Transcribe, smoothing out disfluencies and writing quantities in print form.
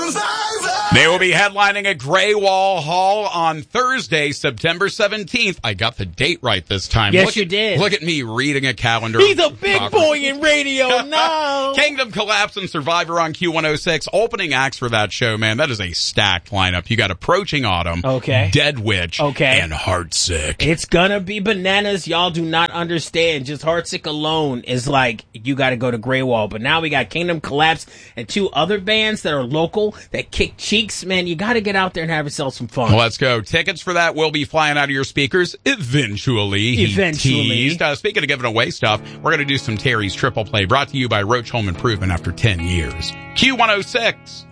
They will be headlining at Gray Wall Hall on Thursday, September 17th. I got the date right this time. Yes, you did. Look at me reading a calendar. He's a big boy in radio. No. Kingdom Collapse and Survivor on Q106. Opening acts for that show, man. That is a stacked lineup. You got Approaching Autumn, okay, Dead Witch, okay, and Heartsick. It's gonna be bananas. Y'all do not understand. Just Heartsick alone is like, you got to go to Gray Wall. But now we got Kingdom Collapse and two other bands that are local that kick cheeks. Man, you got to get out there and have yourself some fun. Let's go. Tickets for that will be flying out of your speakers eventually. Eventually. Speaking of giving away stuff, we're going to do some Terry's Triple Play, brought to you by Roach Home Improvement after 10 years. Q106.